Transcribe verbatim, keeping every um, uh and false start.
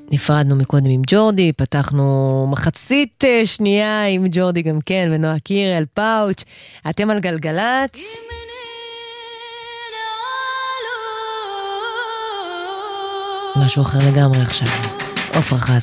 נפרדנו מקודם עם ג'ורדי, פתחנו מחצית שנייה עם ג'ורדי גם כן, ונועה קירל, פאוץ'. אתם על גלגלץ. משהו אחר לגמרי עכשיו. עופרה חזה.